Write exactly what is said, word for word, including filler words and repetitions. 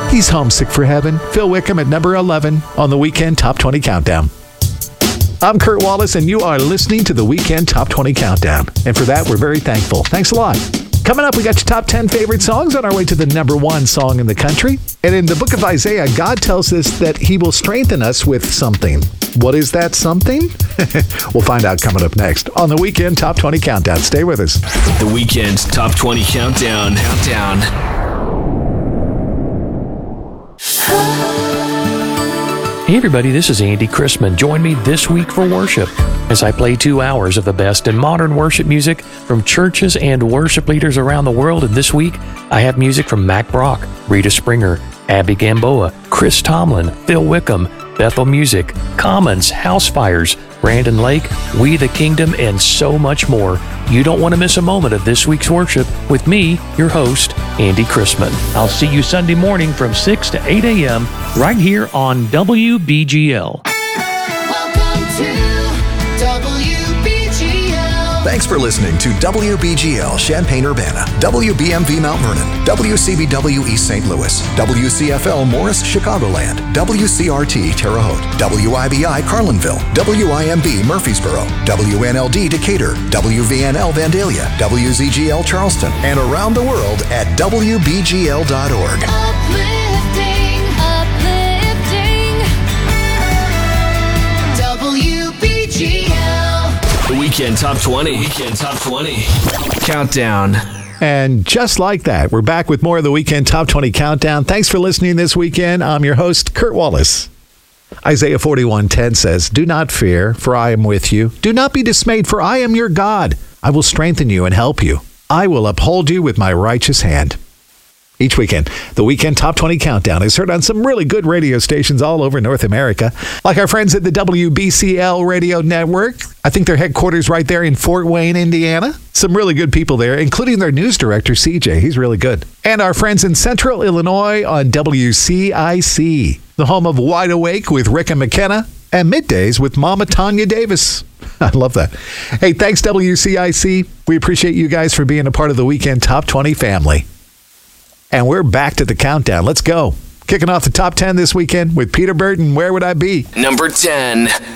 He's homesick for heaven. Phil Wickham at number eleven on the Weekend Top twenty Countdown. I'm Kurt Wallace, and you are listening to the Weekend Top twenty Countdown. And for that, we're very thankful. Thanks a lot. Coming up, we got your top ten favorite songs on our way to the number one song in the country. And in the book of Isaiah, God tells us that he will strengthen us with something. What is that something? We'll find out coming up next on the Weekend Top twenty Countdown. Stay with us. The Weekend Top twenty Countdown. Countdown. Hey everybody, this is Andy Chrisman. Join me this week for worship as I play two hours of the best in modern worship music from churches and worship leaders around the world. And this week, I have music from Mac Brock, Rita Springer, Abby Gamboa, Chris Tomlin, Phil Wickham, Bethel Music, Commons, Housefires, Brandon Lake, We the Kingdom, and so much more. You don't want to miss a moment of this week's worship with me, your host, Andy Chrisman. I'll see you Sunday morning from six to eight a.m. right here on W B G L. Welcome to W B G L. Thanks for listening to W B G L Champaign-Urbana, W B M V Mount Vernon, W C B W East Saint Louis, W C F L Morris Chicagoland, W C R T Terre Haute, W I B I Carlinville, W I M B Murfreesboro, W N L D Decatur, W V N L Vandalia, W Z G L Charleston, and around the world at W B G L dot org. Uplifting, uplifting. W B G L. The Weekend Top twenty. Weekend Top twenty. Countdown. And just like that, we're back with more of the Weekend Top twenty Countdown. Thanks for listening this weekend. I'm your host, Kurt Wallace. Isaiah forty-one ten says, "Do not fear, for I am with you. Do not be dismayed, for I am your God. I will strengthen you and help you. I will uphold you with my righteous hand." Each weekend, the Weekend Top twenty Countdown is heard on some really good radio stations all over North America, like our friends at the W B C L Radio Network. I think their headquarters right there in Fort Wayne, Indiana. Some really good people there, including their news director, C J. He's really good. And our friends in Central Illinois on W C I C, the home of Wide Awake with Rick and McKenna, and Middays with Mama Tanya Davis. I love that. Hey, thanks, W C I C. We appreciate you guys for being a part of the Weekend Top twenty family. And we're back to the countdown. Let's go. Kicking off the top ten this weekend with Peter Burton, Where Would I Be? Number ten.